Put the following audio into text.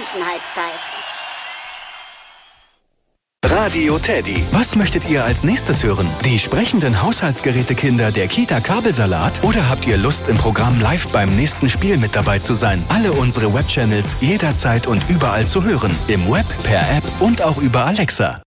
Pflanzenhalbzeit. Radio Teddy. Was möchtet ihr als nächstes hören? Die sprechenden Haushaltsgerätekinder der Kita Kabelsalat? Oder habt ihr Lust, im Programm live beim nächsten Spiel mit dabei zu sein? Alle unsere Webchannels jederzeit und überall zu hören. Im Web, per App und auch über Alexa.